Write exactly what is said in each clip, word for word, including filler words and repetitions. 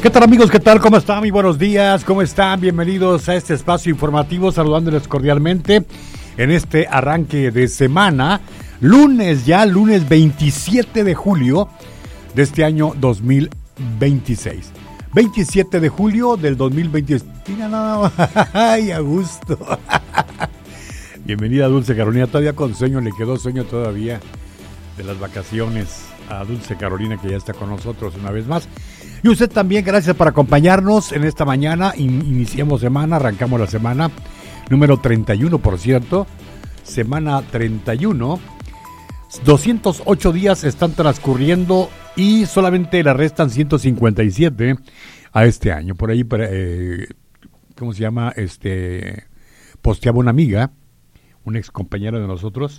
¿Qué tal, amigos? ¿Qué tal? ¿Cómo están? Muy buenos días. ¿Cómo están? Bienvenidos a este espacio informativo, saludándoles cordialmente en este arranque de semana, lunes ya, lunes veintisiete de julio de este año dos mil veintiséis. veintisiete de julio del dos mil veintiséis. Mira nada más. Ay, a gusto. Bienvenida, Dulce Carolina. Todavía con sueño, le quedó sueño todavía de las vacaciones a Dulce Carolina, que ya está con nosotros una vez más. Y usted también, gracias por acompañarnos en esta mañana. In- iniciamos semana, arrancamos la semana número treinta y uno, por cierto. Semana treinta y uno. doscientos ocho días están transcurriendo y solamente le restan ciento cincuenta y siete a este año. Por ahí, eh, ¿cómo se llama? Este, posteaba una amiga, una ex compañera de nosotros.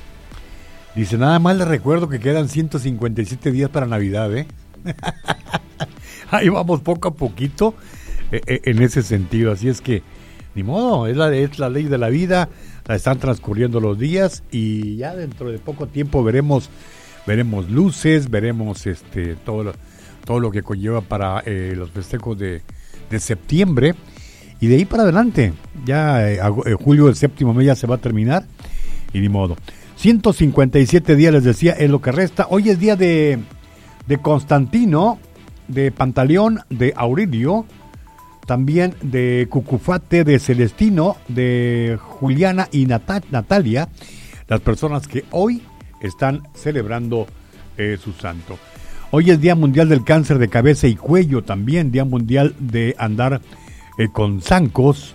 Dice, nada más le recuerdo que quedan ciento cincuenta y siete días para Navidad, ¿eh? Ahí vamos poco a poquito eh, eh, en ese sentido, así es que ni modo, es la, es la ley de la vida, están transcurriendo los días y ya dentro de poco tiempo veremos veremos luces, veremos este todo lo, todo lo que conlleva para eh, los festejos de, de septiembre y de ahí para adelante, ya eh, eh, julio, el séptimo mes ya se va a terminar y ni modo. ciento cincuenta y siete días, les decía, es lo que resta. Hoy es día de, de Constantino, de Pantaleón, de Aurelio, también de Cucufate, de Celestino, de Juliana y Nat- Natalia, las personas que hoy están celebrando eh, su santo. Hoy es Día Mundial del Cáncer de Cabeza y Cuello, también Día Mundial de andar eh, con zancos,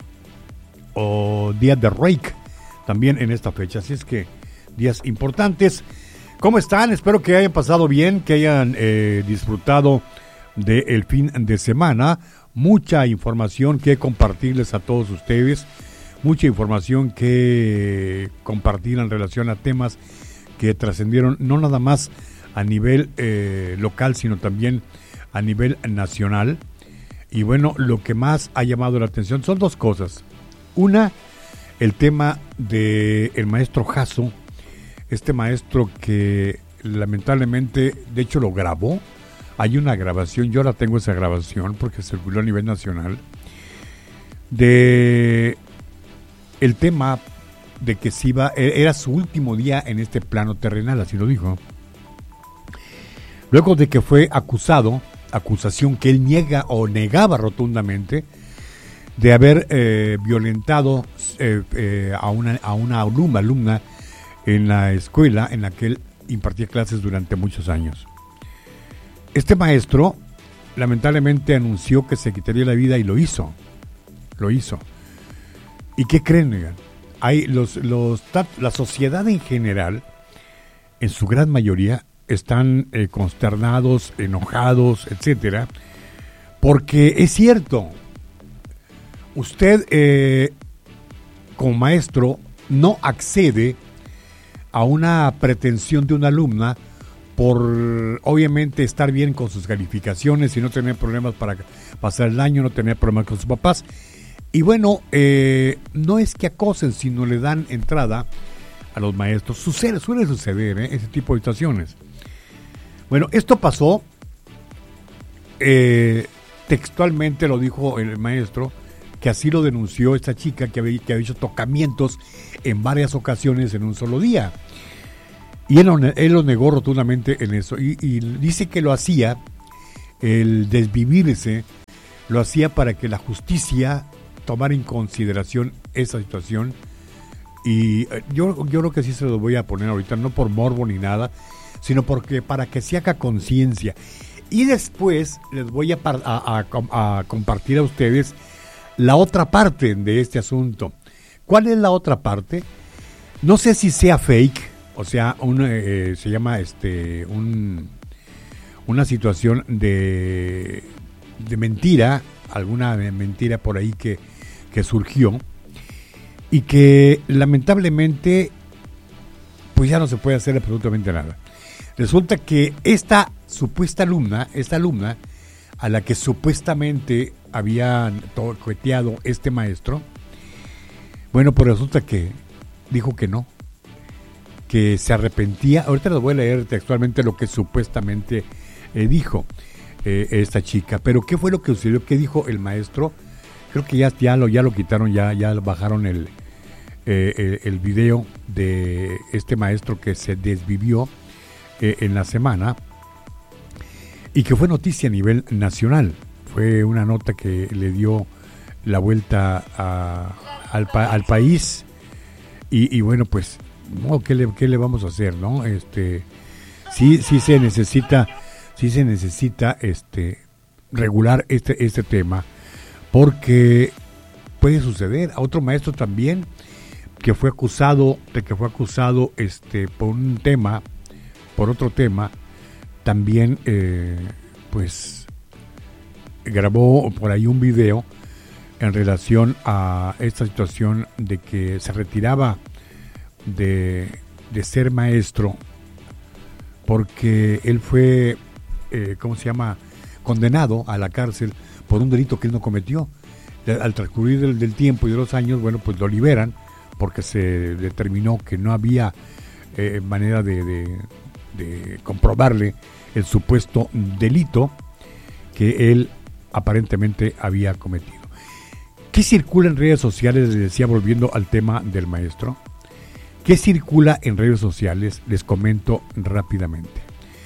o Día de Reiki, también en esta fecha, así es que días importantes. ¿Cómo están? Espero que hayan pasado bien, que hayan eh, disfrutado del fin de semana. Mucha información que compartirles a todos ustedes, mucha información que compartir en relación a temas que trascendieron no nada más a nivel eh, local, sino también a nivel nacional. Y bueno, lo que más ha llamado la atención son dos cosas. Una, el tema del maestro Jasso, este maestro que lamentablemente, de hecho lo grabó. Hay una grabación, yo la tengo esa grabación porque circuló a nivel nacional, de el tema de que se iba, era su último día en este plano terrenal, así lo dijo. Luego de que fue acusado, acusación que él niega o negaba rotundamente, de haber eh, violentado eh, eh, a, una, a una alumna, alumna en la escuela en la que él impartía clases durante muchos años. Este maestro lamentablemente anunció que se quitaría la vida y lo hizo, lo hizo. ¿Y qué creen? Oigan? Hay los, los, la sociedad en general, en su gran mayoría, están eh, consternados, enojados, etcétera, porque es cierto, usted eh, como maestro no accede a una pretensión de una alumna por obviamente estar bien con sus calificaciones y no tener problemas para pasar el año, no tener problemas con sus papás. Y bueno, eh, no es que acosen, sino le dan entrada a los maestros. Sucede, suele suceder ¿eh? ese tipo de situaciones. Bueno, esto pasó, eh, textualmente lo dijo el maestro, que así lo denunció esta chica que había, que había hecho tocamientos en varias ocasiones en un solo día. Y él, él lo negó rotundamente en eso. Y, y dice que lo hacía, el desvivirse, lo hacía para que la justicia tomara en consideración esa situación. Y yo, yo creo que sí se lo voy a poner ahorita, no por morbo ni nada, sino porque para que se haga conciencia. Y después les voy a, a, a, a compartir a ustedes la otra parte de este asunto. ¿Cuál es la otra parte? No sé si sea fake, o sea, un, eh, se llama este un, una situación de, de mentira, alguna mentira por ahí que, que surgió y que lamentablemente pues ya no se puede hacer absolutamente nada. Resulta que esta supuesta alumna, esta alumna a la que supuestamente habían toqueteado este maestro, bueno, pues resulta que dijo que no, que se arrepentía. Ahorita les voy a leer textualmente lo que supuestamente eh, dijo. eh, esta chica. Pero ¿qué fue lo que sucedió? ¿Qué dijo el maestro? Creo que ya, ya, lo, ya lo quitaron, ya, ya bajaron el, eh, el, el video de este maestro que se desvivió eh, en la semana y que fue noticia a nivel nacional. Fue una nota que le dio la vuelta a, al, pa, al país y, y bueno, pues, no, ¿qué, le, ¿qué le vamos a hacer, no? Este, sí, sí se necesita, sí se necesita este, regular este, este tema, porque puede suceder. A otro maestro también que fue acusado, de que fue acusado este, por un tema, por otro tema, también, eh, pues, grabó por ahí un video en relación a esta situación de que se retiraba de, de ser maestro porque él fue, eh, ¿cómo se llama?, condenado a la cárcel por un delito que él no cometió. Al transcurrir del, del tiempo y de los años, bueno, pues lo liberan porque se determinó que no había eh, manera de, de, de comprobarle el supuesto delito que él aparentemente había cometido. ¿Qué circula en redes sociales? Les decía, volviendo al tema del maestro. ¿Qué circula en redes sociales? Les comento rápidamente.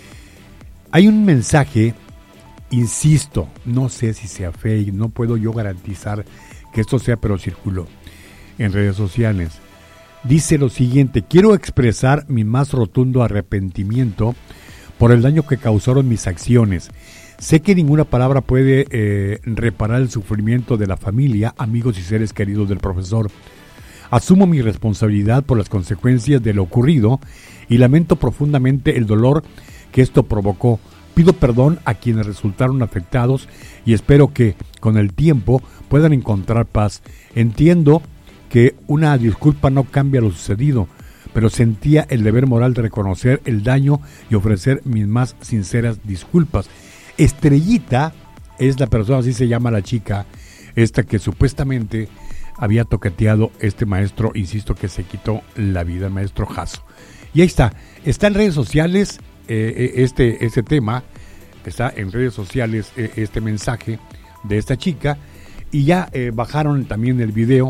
Hay un mensaje, insisto, no sé si sea fake, no puedo yo garantizar que esto sea, pero circuló en redes sociales. Dice lo siguiente: quiero expresar mi más rotundo arrepentimiento por el daño que causaron mis acciones. Sé que ninguna palabra puede eh, reparar el sufrimiento de la familia, amigos y seres queridos del profesor. Asumo mi responsabilidad por las consecuencias de lo ocurrido y lamento profundamente el dolor que esto provocó. Pido perdón a quienes resultaron afectados y espero que con el tiempo puedan encontrar paz. Entiendo que una disculpa no cambia lo sucedido, pero sentía el deber moral de reconocer el daño y ofrecer mis más sinceras disculpas. Estrellita es la persona, así se llama la chica, esta que supuestamente había toqueteado este maestro, insisto, que se quitó la vida, el maestro Jasso. Y ahí está, está en redes sociales eh, este, este tema, está en redes sociales eh, este mensaje de esta chica, y ya eh, bajaron también el video,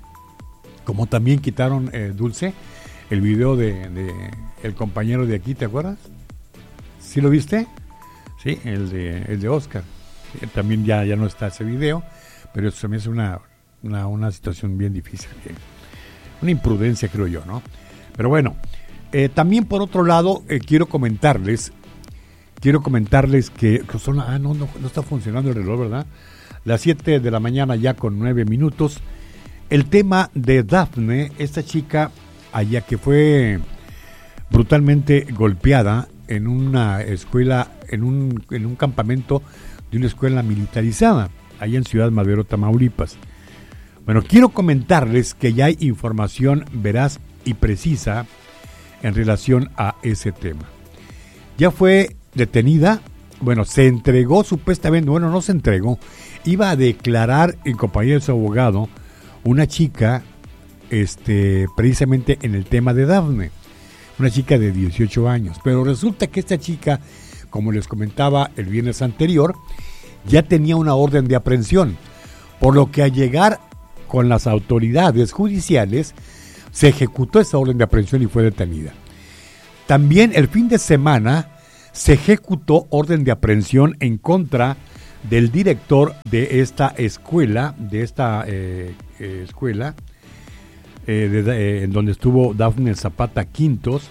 como también quitaron, eh, Dulce, el video de, de el compañero de aquí, ¿te acuerdas? ¿Sí lo viste? Sí, el de, el de Oscar. También ya, ya no está ese video, pero eso se me hace una, una, una situación bien difícil. Una imprudencia, creo yo, ¿no? Pero bueno, eh, también por otro lado, eh, quiero comentarles, quiero comentarles que, que son, ah, no, no, no está funcionando el reloj, ¿verdad? Las siete de la mañana ya con nueve minutos. El tema de Dafne, esta chica allá que fue brutalmente golpeada en una escuela, en un, en un campamento de una escuela militarizada, allá en Ciudad Madero, Tamaulipas. Bueno, quiero comentarles que ya hay información veraz y precisa en relación a ese tema. Ya fue detenida, bueno, se entregó supuestamente, bueno, no se entregó, iba a declarar en compañía de su abogado una chica, este, precisamente en el tema de Dafne, una chica de dieciocho años, pero resulta que esta chica, como les comentaba el viernes anterior, ya tenía una orden de aprehensión, por lo que al llegar con las autoridades judiciales, se ejecutó esa orden de aprehensión y fue detenida. También el fin de semana se ejecutó orden de aprehensión en contra del director de esta escuela, de esta eh, eh, escuela, eh, de, eh, en donde estuvo Dafne Zapata Quintos.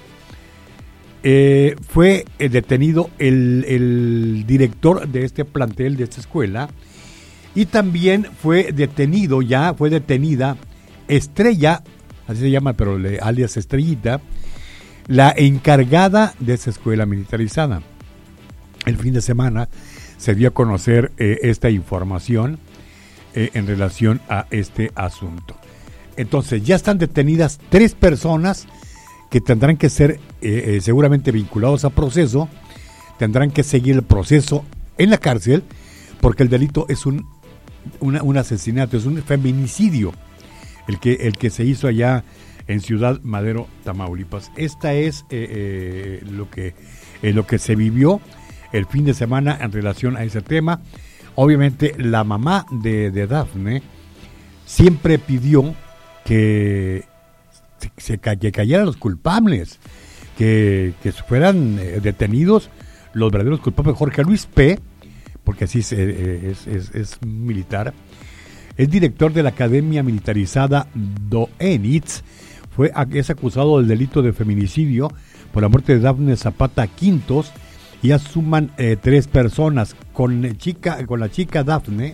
Eh, fue eh, detenido el, el director de este plantel, de esta escuela, y también fue detenido, ya fue detenida Estrella, así se llama, pero le, alias Estrellita, la encargada de esa escuela militarizada. El fin de semana se dio a conocer eh, esta información eh, en relación a este asunto. Entonces ya están detenidas tres personas que tendrán que ser eh, eh, seguramente vinculados a proceso, tendrán que seguir el proceso en la cárcel, porque el delito es un, una, un asesinato, es un feminicidio, el que, el que se hizo allá en Ciudad Madero, Tamaulipas. Esta es eh, eh, lo que, eh, lo que se vivió el fin de semana en relación a ese tema. Obviamente la mamá de, de Dafne siempre pidió que se, que cayeran los culpables, que, que fueran eh, detenidos los verdaderos culpables. Jorge Luis P., porque así es, es, es, es militar, es director de la Academia Militarizada Doenitz, fue, es acusado del delito de feminicidio por la muerte de Dafne Zapata Quintos, y ya suman eh, tres personas. Con, chica, con la chica Dafne,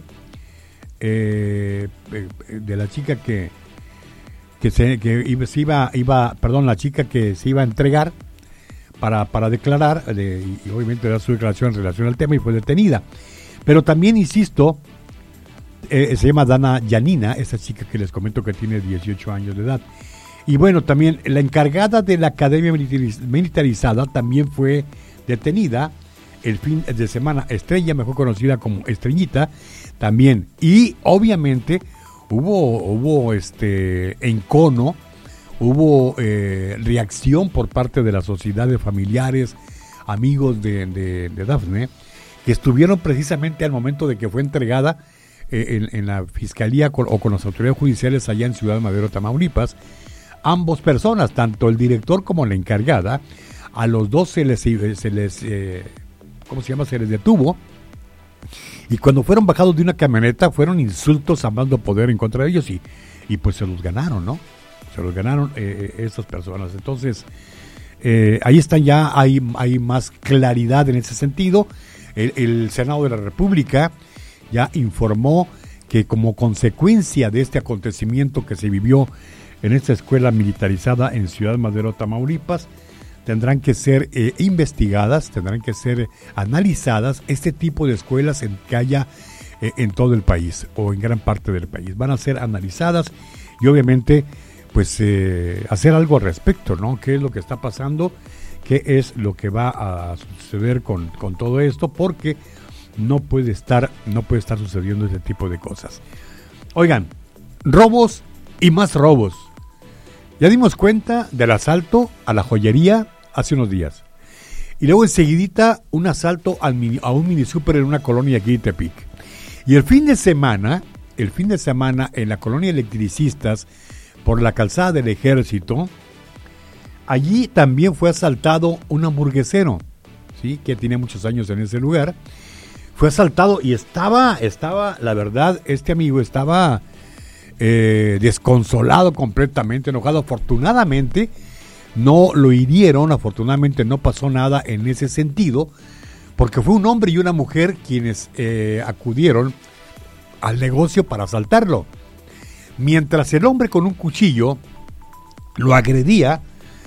eh, de la chica que que se que iba, se iba, iba, perdón, la chica que se iba a entregar para, para declarar, de, y obviamente da su declaración en relación al tema, y fue detenida. Pero también, insisto, eh, se llama Dana Yanina, esa chica que les comento que tiene dieciocho años de edad. Y bueno, también la encargada de la Academia Militariz- Militarizada también fue detenida el fin de semana. Estrella, mejor conocida como Estrellita, también. Y obviamente hubo, hubo este encono, hubo eh, reacción por parte de la sociedad, de familiares, amigos de, de, de Dafne, que estuvieron precisamente al momento de que fue entregada eh, en, en la fiscalía con, o con las autoridades judiciales allá en Ciudad Madero, Tamaulipas. Ambos personas, tanto el director como la encargada, a los dos se les, se les eh, ¿cómo se llama? Se les detuvo. Y cuando fueron bajados de una camioneta, fueron insultos a más no poder en contra de ellos, y, y pues se los ganaron, ¿no? Se los ganaron eh, estas personas. Entonces, eh, ahí están ya, hay, hay más claridad en ese sentido. El, el Senado de la República ya informó que como consecuencia de este acontecimiento que se vivió en esta escuela militarizada en Ciudad Madero, Tamaulipas, tendrán que ser eh, investigadas, tendrán que ser eh, analizadas este tipo de escuelas en que haya eh, en todo el país o en gran parte del país. Van a ser analizadas y obviamente pues eh, hacer algo al respecto, ¿no? ¿Qué es lo que está pasando? ¿Qué es lo que va a suceder con, con todo esto? Porque no puede estar, no puede estar sucediendo ese tipo de cosas. Oigan, robos y más robos. Ya dimos cuenta del asalto a la joyería hace unos días. Y luego enseguidita un asalto al mini, a un mini super en una colonia aquí de Tepic. Y el fin de semana, el fin de semana en la colonia Electricistas, por la calzada del Ejército, allí también fue asaltado un hamburguesero, ¿sí? Que tiene muchos años en ese lugar. Fue asaltado y estaba, estaba, la verdad, este amigo estaba eh, desconsolado, completamente enojado. Afortunadamente no lo hirieron, afortunadamente no pasó nada en ese sentido, porque fue un hombre y una mujer quienes eh, acudieron al negocio para asaltarlo. Mientras el hombre con un cuchillo lo agredía,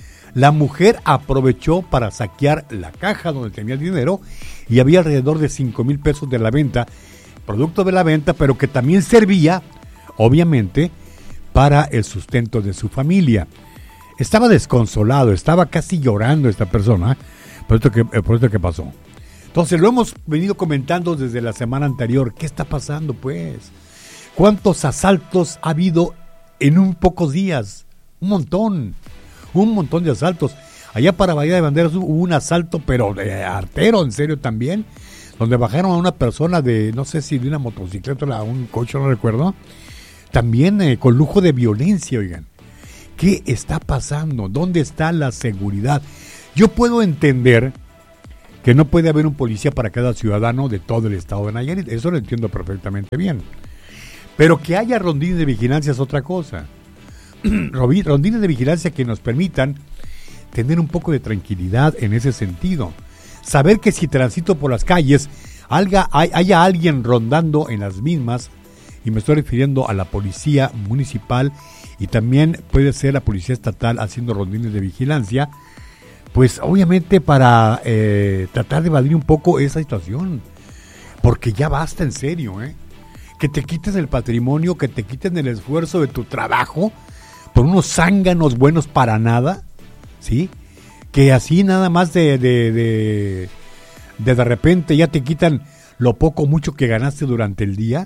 la mujer aprovechó para saquear la caja donde tenía el dinero, y había alrededor de cinco mil pesos de la venta, producto de la venta, pero que también servía, obviamente, para el sustento de su familia. Estaba desconsolado, estaba casi llorando esta persona por esto que, por esto que pasó. Entonces lo hemos venido comentando desde la semana anterior. ¿Qué está pasando, pues? ¿Cuántos asaltos ha habido en un pocos días? Un montón, un montón de asaltos. Allá para Bahía de Banderas hubo un asalto, pero de artero, en serio también, donde bajaron a una persona de, no sé si de una motocicleta o un coche, no recuerdo, también eh, con lujo de violencia, oigan. ¿Qué está pasando? ¿Dónde está la seguridad? Yo puedo entender que no puede haber un policía para cada ciudadano de todo el estado de Nayarit, eso lo entiendo perfectamente bien. Pero que haya rondines de vigilancia es otra cosa. Rondines de vigilancia que nos permitan tener un poco de tranquilidad en ese sentido. Saber que si transito por las calles haya, haya alguien rondando en las mismas, y me estoy refiriendo a la policía municipal y también puede ser la policía estatal haciendo rondines de vigilancia, pues obviamente para eh, tratar de evadir un poco esa situación, porque ya basta, en serio, ¿eh? Que te quiten el patrimonio, que te quiten el esfuerzo de tu trabajo por unos zánganos buenos para nada, ¿sí? Que así nada más de de, de de de repente ya te quitan lo poco o mucho que ganaste durante el día.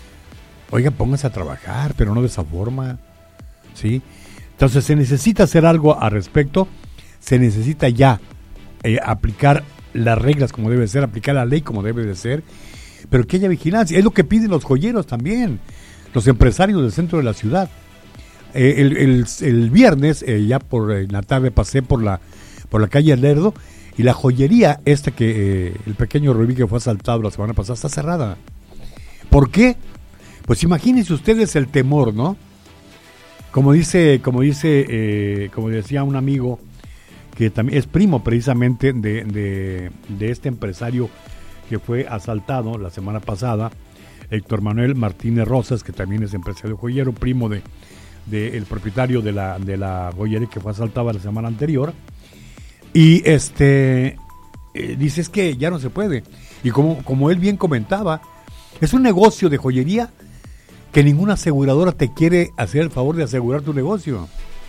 Oiga, pónganse a trabajar, pero no de esa forma, ¿sí? Entonces se necesita hacer algo al respecto, se necesita ya eh, aplicar las reglas como debe ser, aplicar la ley como debe de ser, pero que haya vigilancia. Es lo que piden los joyeros también, los empresarios del centro de la ciudad. Eh, el, el, el viernes, eh, ya por eh, la tarde, pasé por la por la calle Lerdo, y la joyería esta que eh, el pequeño Rubí que fue asaltado la semana pasada está cerrada. ¿Por qué? Pues imagínense ustedes el temor, ¿no? Como dice, como dice, eh, como decía un amigo que también es primo precisamente de, de, de este empresario que fue asaltado la semana pasada, Héctor Manuel Martínez Rosas, que también es empresario joyero, primo de, de el propietario de la de la joyería que fue asaltada la semana anterior. Y este eh, dice es que ya no se puede. Y como, como él bien comentaba, es un negocio de joyería que ninguna aseguradora te quiere hacer el favor de asegurar tu negocio.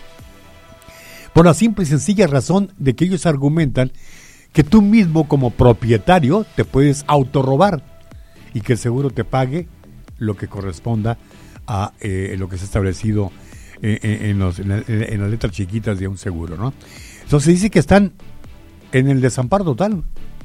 Por la simple y sencilla razón de que ellos argumentan que tú mismo como propietario te puedes autorrobar y que el seguro te pague lo que corresponda a eh, lo que se ha establecido eh, en, los, en, la, en las letras chiquitas de un seguro, ¿no? Entonces dice que están en el desamparo total,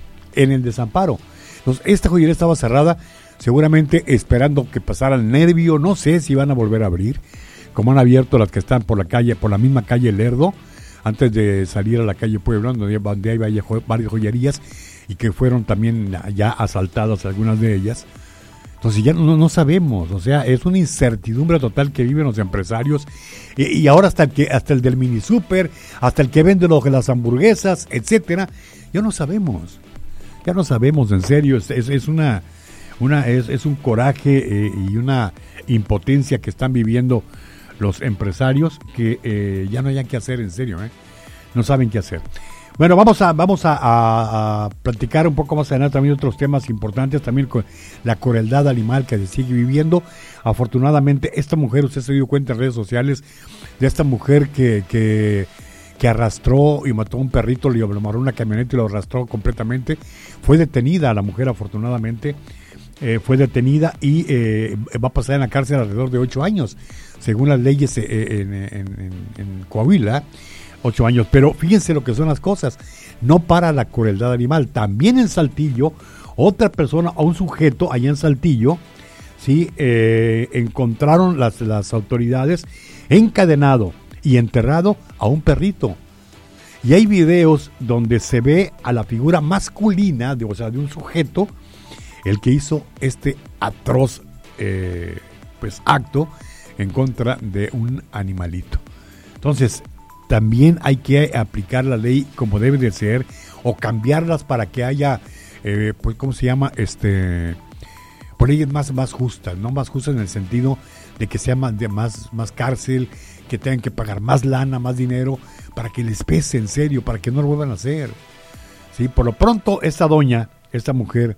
en el desamparo. Entonces esta joyería estaba cerrada, seguramente esperando que pasara el nervio, no sé si van a volver a abrir, como han abierto las que están por la calle, por la misma calle Lerdo, antes de salir a la calle Puebla, donde hay varias joyerías y que fueron también ya asaltadas algunas de ellas. Entonces ya no, no sabemos, o sea, es una incertidumbre total que viven los empresarios y, y ahora hasta el que hasta el del mini super, hasta el que vende los, las hamburguesas, etcétera, ya no sabemos, ya no sabemos, en serio, es, es, es una, una es, es un coraje eh, y una impotencia que están viviendo los empresarios que eh, ya no hayan qué hacer, en serio, eh, no saben qué hacer. Bueno, vamos a vamos a, a, a platicar un poco más adelante también otros temas importantes, también con la crueldad animal que se sigue viviendo. Afortunadamente, esta mujer, usted se dio cuenta en redes sociales de esta mujer que, que, que arrastró y mató a un perrito, le amarró una camioneta y lo arrastró completamente. Fue detenida la mujer, afortunadamente, eh, fue detenida y eh, va a pasar en la cárcel alrededor de ocho años, según las leyes eh, en, en, en, en Coahuila. Ocho años, pero fíjense lo que son las cosas, no para la crueldad animal. También en Saltillo, otra persona, o un sujeto allá en Saltillo, sí, eh, encontraron las, las autoridades encadenado y enterrado a un perrito. Y hay videos donde se ve a la figura masculina, de, o sea, de un sujeto, el que hizo este atroz eh, pues acto en contra de un animalito. Entonces, también hay que aplicar la ley como debe de ser o cambiarlas para que haya, eh, pues, ¿cómo se llama? Este, por leyes más, más justas, ¿no? Más justas en el sentido de que sea más, de más, más cárcel, que tengan que pagar más lana, más dinero, para que les pese en serio, para que no lo vuelvan a hacer. ¿Sí? Por lo pronto, esta doña, esta mujer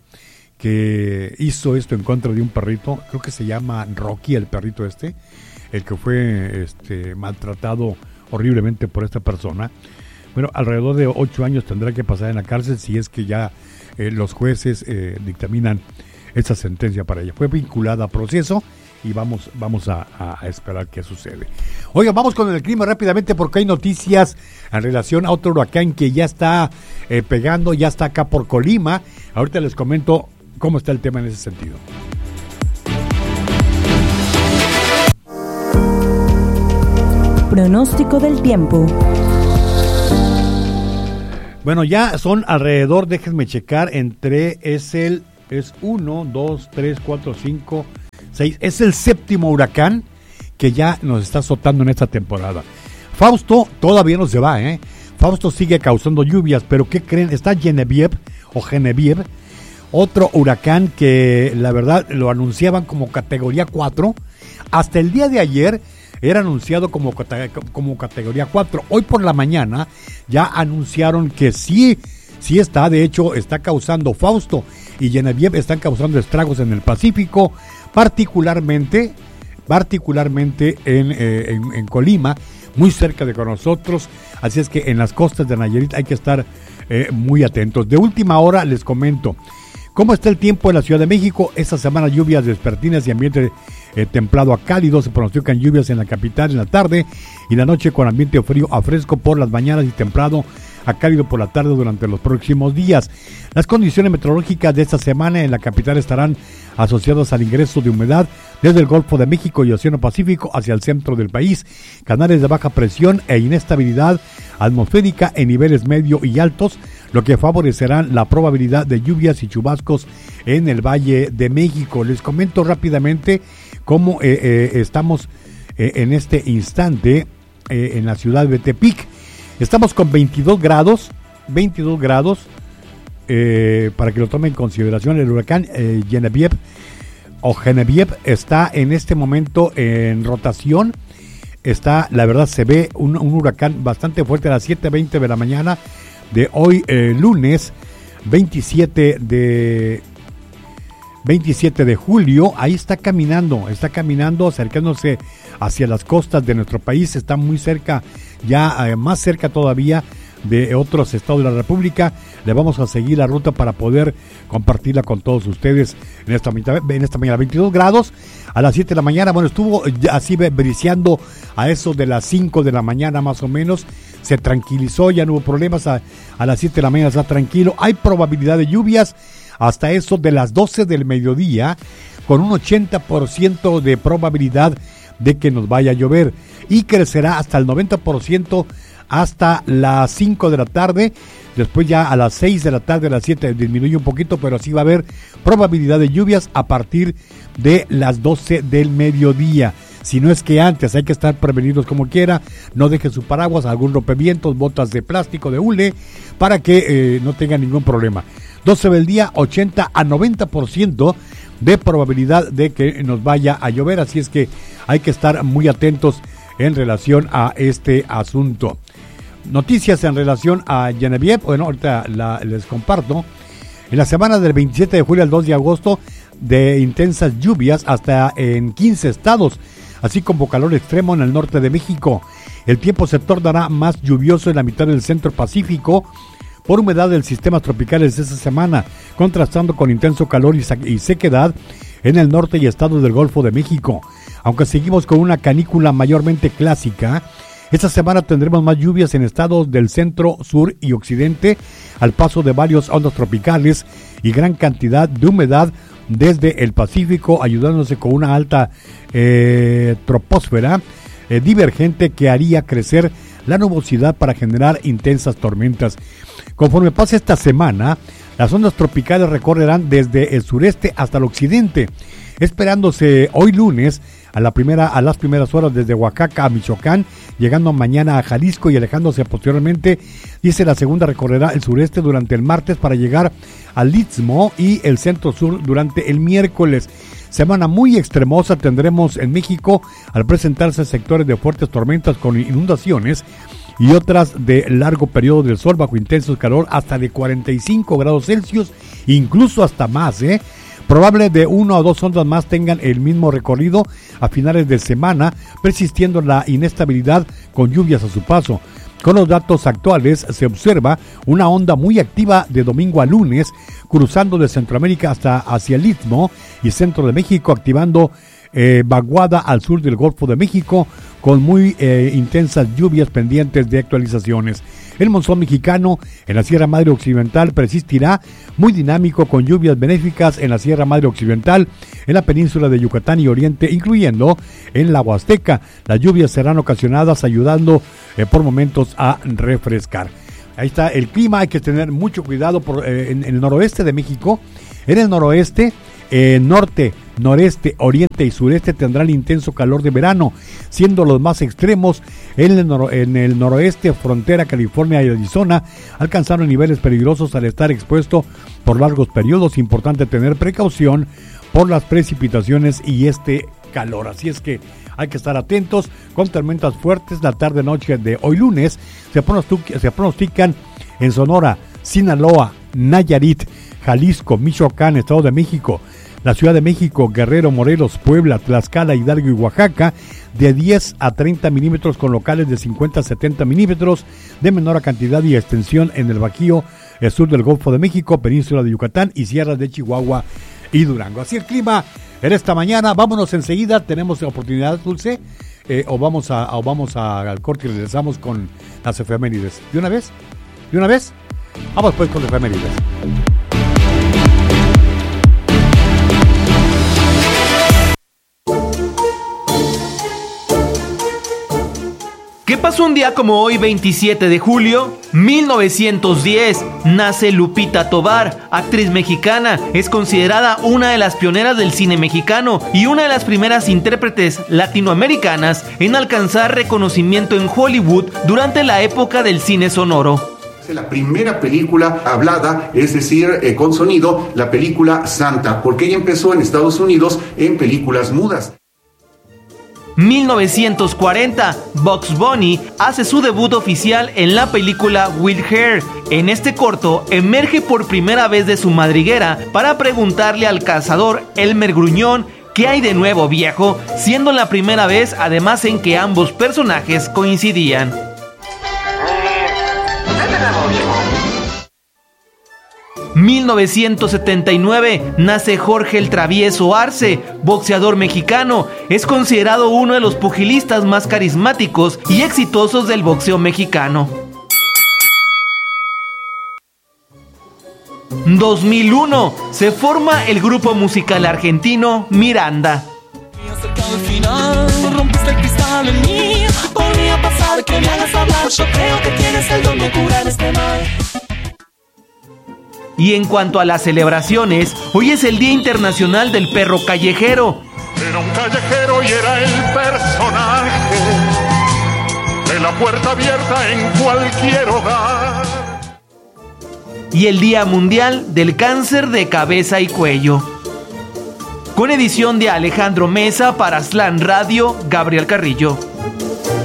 que hizo esto en contra de un perrito, creo que se llama Rocky, el perrito este, el que fue este, maltratado horriblemente por esta persona. Bueno, alrededor de ocho años tendrá que pasar en la cárcel si es que ya eh, los jueces eh, dictaminan esa sentencia para ella. Fue vinculada a proceso y vamos, vamos a, a esperar qué sucede. Oiga, vamos con el clima rápidamente porque hay noticias en relación a otro huracán que ya está eh, pegando, ya está acá por Colima. Ahorita les comento cómo está el tema en ese sentido. Pronóstico del tiempo. Bueno, ya son alrededor, déjenme checar, entre, es el, es uno, dos, tres, cuatro, cinco, seis, es el séptimo huracán que ya nos está azotando en esta temporada. Fausto todavía no se va, ¿eh? Fausto sigue causando lluvias, pero ¿qué creen? Está Genevieve, o Genevieve, otro huracán que la verdad lo anunciaban como categoría cuatro, hasta el día de ayer era anunciado como, como categoría cuatro. Hoy por la mañana ya anunciaron que sí, sí está, de hecho está causando, Fausto y Genevieve están causando estragos en el Pacífico, particularmente, particularmente en, eh, en, en Colima, muy cerca de con nosotros, así es que en las costas de Nayarit hay que estar eh, muy atentos. De última hora les comento, ¿cómo está el tiempo en la Ciudad de México? Esta semana lluvias vespertinas y ambiente eh, templado a cálido. Se pronostican lluvias en la capital en la tarde y la noche, con ambiente frío a fresco por las mañanas y templado a cálido por la tarde durante los próximos días. Las condiciones meteorológicas de esta semana en la capital estarán asociadas al ingreso de humedad desde el Golfo de México y Océano Pacífico hacia el centro del país, canales de baja presión e inestabilidad atmosférica en niveles medio y altos, lo que favorecerán la probabilidad de lluvias y chubascos en el Valle de México. Les comento rápidamente cómo eh, eh, estamos eh, en este instante eh, en la ciudad de Tepic. Estamos con veintidós grados, veintidós grados, eh, para que lo tome en consideración. El huracán eh, Genevieve o Genevieve está en este momento en rotación. Está, la verdad, se ve un, un huracán bastante fuerte a las siete veinte de la mañana de hoy, eh, lunes veintisiete de julio. Ahí está caminando, está caminando, acercándose hacia las costas de nuestro país. Está muy cerca, ya eh, más cerca todavía de otros estados de la República. Le vamos a seguir la ruta para poder compartirla con todos ustedes en esta, en esta mañana. veintidós grados a las siete de la mañana. Bueno, estuvo así briseando a eso de las cinco de la mañana más o menos. Se tranquilizó, ya no hubo problemas. A, a las siete de la mañana está tranquilo. Hay probabilidad de lluvias hasta eso de las doce del mediodía, con un ochenta por ciento de probabilidad de que nos vaya a llover, y crecerá hasta el noventa por ciento hasta las cinco de la tarde. Después ya a las seis de la tarde, a las siete disminuye un poquito, pero sí va a haber probabilidad de lluvias a partir de las doce del mediodía. Si no es que antes, hay que estar prevenidos como quiera. No deje su paraguas, algún rompevientos, botas de plástico, de hule, para que eh, no tenga ningún problema. doce del día, ochenta a noventa por ciento de probabilidad de que nos vaya a llover, así es que hay que estar muy atentos en relación a este asunto. Noticias en relación a Genevieve, bueno, ahorita la, les comparto. En la semana del veintisiete de julio al dos de agosto, de intensas lluvias hasta en quince estados, así como calor extremo en el norte de México. El tiempo se tornará más lluvioso en la mitad del centro Pacífico por humedad del sistema tropicales de esta semana, contrastando con intenso calor y, y sequedad en el norte y estados del Golfo de México. Aunque seguimos con una canícula mayormente clásica, esta semana tendremos más lluvias en estados del centro, sur y occidente, al paso de varias ondas tropicales y gran cantidad de humedad desde el Pacífico, ayudándose con una alta eh, troposfera eh, divergente que haría crecer la nubosidad para generar intensas tormentas. Conforme pase esta semana, las ondas tropicales recorrerán desde el sureste hasta el occidente, esperándose hoy lunes a la primera a las primeras horas desde Oaxaca a Michoacán, llegando mañana a Jalisco y alejándose posteriormente. Dice, la segunda recorrerá el sureste durante el martes para llegar al Istmo y el centro sur durante el miércoles. Semana muy extremosa tendremos en México al presentarse sectores de fuertes tormentas con inundaciones y otras de largo periodo del sol bajo intenso calor hasta de cuarenta y cinco grados Celsius, incluso hasta más, ¿eh? Probable de una o dos ondas más tengan el mismo recorrido a finales de semana, persistiendo la inestabilidad con lluvias a su paso. Con los datos actuales se observa una onda muy activa de domingo a lunes, cruzando de Centroamérica hasta hacia el Istmo y centro de México, activando eh, vaguada al sur del Golfo de México, con muy eh, intensas lluvias pendientes de actualizaciones. El monzón mexicano en la Sierra Madre Occidental persistirá muy dinámico, con lluvias benéficas en la Sierra Madre Occidental, en la península de Yucatán y Oriente, incluyendo en la Huasteca. Las lluvias serán ocasionadas, ayudando eh, por momentos a refrescar. Ahí está el clima, hay que tener mucho cuidado por, eh, en, en el noroeste de México. En el noroeste, eh, norte, noreste, oriente y sureste tendrán intenso calor de verano, siendo los más extremos en el, noro, en el noroeste, frontera California y Arizona, alcanzaron niveles peligrosos al estar expuesto por largos periodos. Importante tener precaución por las precipitaciones y este calor, así es que hay que estar atentos con tormentas fuertes. La tarde-noche de hoy lunes se, pronostic- se pronostican en Sonora, Sinaloa, Nayarit, Jalisco, Michoacán, Estado de México, la Ciudad de México, Guerrero, Morelos, Puebla, Tlaxcala, Hidalgo y Oaxaca, de diez a treinta milímetros, con locales de cincuenta a setenta milímetros, de menor cantidad y extensión en el Bajío, el sur del Golfo de México, península de Yucatán y sierras de Chihuahua y Durango. Así el clima en esta mañana. Vámonos enseguida, tenemos la oportunidad, Dulce, eh, o vamos a o vamos a, al corte y regresamos con las efemérides. ¿De una vez? ¿De una vez? Vamos pues con las efemérides. ¿Qué pasó un día como hoy, veintisiete de julio? mil novecientos diez, nace Lupita Tovar, actriz mexicana. Es considerada una de las pioneras del cine mexicano y una de las primeras intérpretes latinoamericanas en alcanzar reconocimiento en Hollywood durante la época del cine sonoro. La primera película hablada, es decir, eh, con sonido, la película Santa, porque ella empezó en Estados Unidos en películas mudas. mil novecientos cuarenta, Bugs Bunny hace su debut oficial en la película With Her. En este corto, emerge por primera vez de su madriguera para preguntarle al cazador Elmer Gruñón ¿qué hay de nuevo, viejo?, siendo la primera vez además en que ambos personajes coincidían. mil novecientos setenta y nueve, nace Jorge el Travieso Arce, boxeador mexicano. Es considerado uno de los pugilistas más carismáticos y exitosos del boxeo mexicano. dos mil uno, se forma el grupo musical argentino Miranda. Y en cuanto a las celebraciones, hoy es el Día Internacional del Perro Callejero. Era un callejero y era el personaje de la puerta abierta en cualquier hogar. Y el Día Mundial del Cáncer de Cabeza y Cuello. Con edición de Alejandro Mesa para Slam Radio, Gabriel Carrillo.